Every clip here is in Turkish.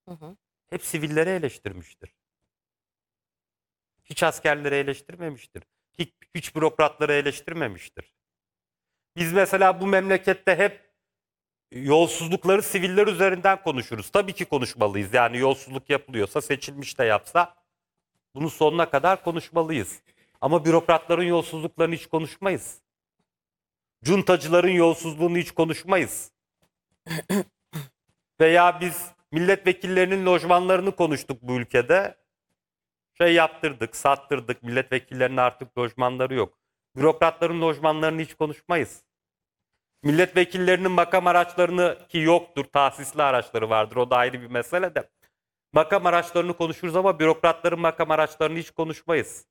Hı hı. Hep sivilleri eleştirmiştir. Hiç askerleri eleştirmemiştir. Hiç bürokratları eleştirmemiştir. Biz mesela bu memlekette hep yolsuzlukları siviller üzerinden konuşuruz. Tabii ki konuşmalıyız. Yani yolsuzluk yapılıyorsa, seçilmiş de yapsa bunu sonuna kadar konuşmalıyız. Ama bürokratların yolsuzluklarını hiç konuşmayız. Cuntacıların yolsuzluğunu hiç konuşmayız. Veya biz milletvekillerinin lojmanlarını konuştuk bu ülkede. Yaptırdık, sattırdık. Milletvekillerinin artık lojmanları yok. Bürokratların lojmanlarını hiç konuşmayız. Milletvekillerinin makam araçlarını, ki yoktur, tahsisli araçları vardır, o da ayrı bir mesele de. Makam araçlarını konuşuruz ama bürokratların makam araçlarını hiç konuşmayız.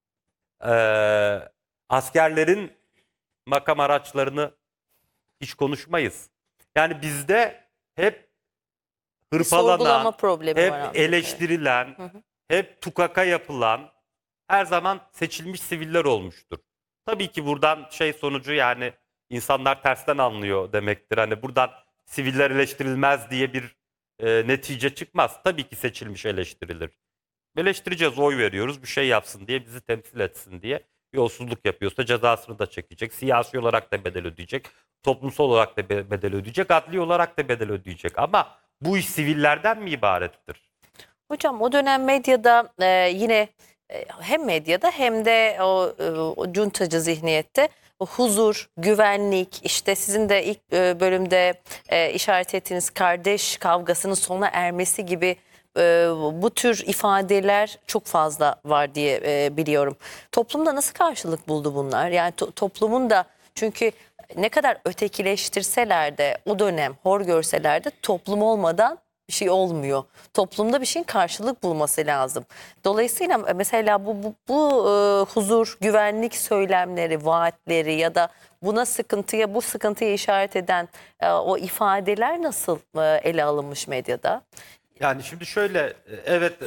Askerlerin makam araçlarını hiç konuşmayız. Yani bizde hep Sorgulama hırpalanan, problemi hep var anladığım kadarıyla. eleştirilen, Hı hı. hep tukaka yapılan her zaman seçilmiş siviller olmuştur. Tabii ki buradan sonucu, yani insanlar tersten anlıyor demektir. Hani buradan siviller eleştirilmez diye bir netice çıkmaz. Tabii ki seçilmiş eleştirilir. Eleştireceğiz, oy veriyoruz, bir şey yapsın diye, bizi temsil etsin diye. Yolsuzluk yapıyorsa cezasını da çekecek. Siyasi olarak da bedel ödeyecek. Toplumsal olarak da bedel ödeyecek. Adli olarak da bedel ödeyecek. Ama bu iş sivillerden mi ibarettir? Hocam o dönem medyada yine hem medyada hem de o cuntacı zihniyette o huzur, güvenlik, işte sizin de ilk bölümde işaret ettiğiniz kardeş kavgasının sona ermesi gibi bu tür ifadeler çok fazla var diye biliyorum. Toplumda nasıl karşılık buldu bunlar? Yani toplumun da, çünkü ne kadar ötekileştirseler de o dönem hor görseler de toplum olmadan bir şey olmuyor. Toplumda bir şeyin karşılık bulması lazım. Dolayısıyla mesela bu huzur, güvenlik söylemleri, vaatleri ya da bu sıkıntıya işaret eden o ifadeler nasıl ele alınmış medyada? Yani şimdi şöyle, evet,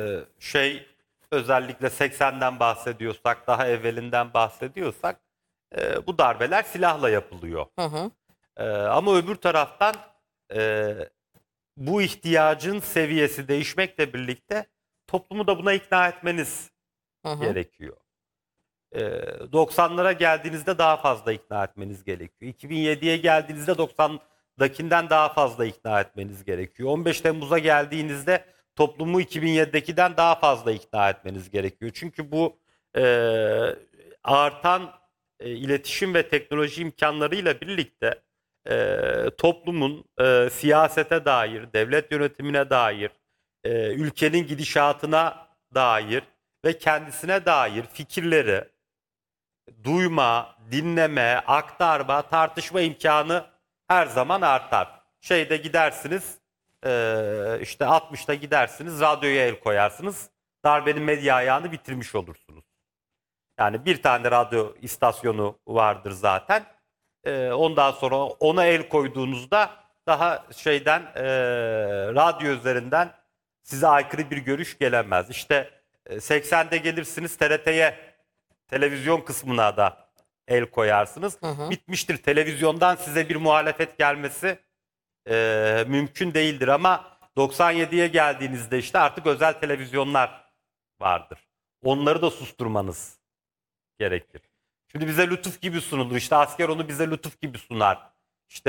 özellikle 80'den bahsediyorsak, daha evvelinden bahsediyorsak bu darbeler silahla yapılıyor. Hı hı, Ama öbür taraftan e, bu ihtiyacın seviyesi değişmekle birlikte toplumu da buna ikna etmeniz hı hı. gerekiyor. 90'lara geldiğinizde daha fazla ikna etmeniz gerekiyor. 2007'ye geldiğinizde 90'dakinden daha fazla ikna etmeniz gerekiyor. 15 Temmuz'a geldiğinizde toplumu 2007'dekiden daha fazla ikna etmeniz gerekiyor. Çünkü bu e, artan iletişim ve teknoloji imkanlarıyla birlikte toplumun siyasete dair, devlet yönetimine dair, ülkenin gidişatına dair ve kendisine dair fikirleri duyma, dinleme, aktarma, tartışma imkanı her zaman artar. Gidersiniz, işte 60'ta gidersiniz, radyoya el koyarsınız, darbenin medya ayağını bitirmiş olursunuz. Yani bir tane radyo istasyonu vardır zaten. Ondan sonra ona el koyduğunuzda daha radyo üzerinden size aykırı bir görüş gelemez. İşte 80'de gelirsiniz TRT'ye, televizyon kısmına da el koyarsınız. Hı hı. Bitmiştir. Televizyondan size bir muhalefet gelmesi mümkün değildir. Ama 97'ye geldiğinizde işte artık özel televizyonlar vardır. Onları da susturmanız gerekir. Şimdi bize lütuf gibi sunulur. İşte asker onu bize lütuf gibi sunar. İşte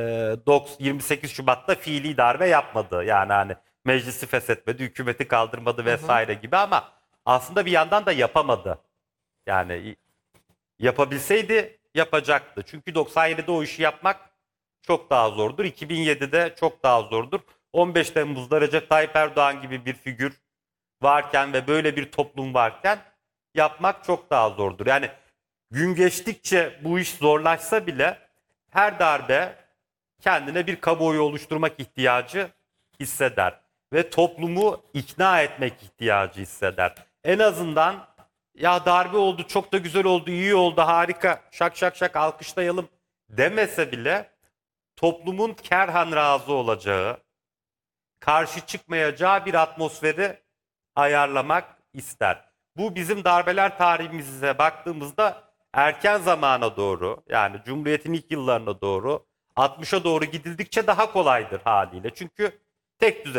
28 Şubat'ta fiili darbe yapmadı. Yani hani meclisi feshetmedi, hükümeti kaldırmadı Hı hı. vesaire gibi, ama aslında bir yandan da yapamadı. Yani yapabilseydi yapacaktı. Çünkü 97'de o işi yapmak çok daha zordur. 2007'de çok daha zordur. 15 Temmuz'da Recep Tayyip Erdoğan gibi bir figür varken ve böyle bir toplum varken yapmak çok daha zordur. Yani gün geçtikçe bu iş zorlaşsa bile her darbe kendine bir kamuoyu oluşturmak ihtiyacı hisseder ve toplumu ikna etmek ihtiyacı hisseder. En azından ya darbe oldu, çok da güzel oldu, iyi oldu, harika, şak şak şak alkışlayalım demese bile toplumun kerhan razı olacağı, karşı çıkmayacağı bir atmosferi ayarlamak ister. Bu bizim darbeler tarihimize baktığımızda erken zamana doğru, yani Cumhuriyet'in ilk yıllarına doğru, 60'a doğru gidildikçe daha kolaydır haliyle. Çünkü tek düze